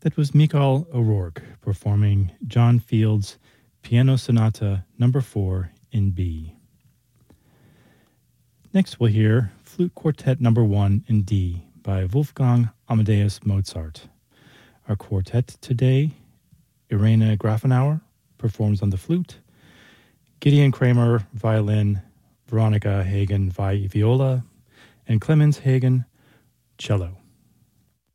That was Michael O'Rourke performing John Field's Piano Sonata No. 4 in B. Next we'll hear Flute Quartet No. 1 in D by Wolfgang Amadeus Mozart. Our quartet today, Irena Grafenauer performs on the flute, Gideon Kramer violin, Veronica Hagen viola, and Clemens Hagen cello.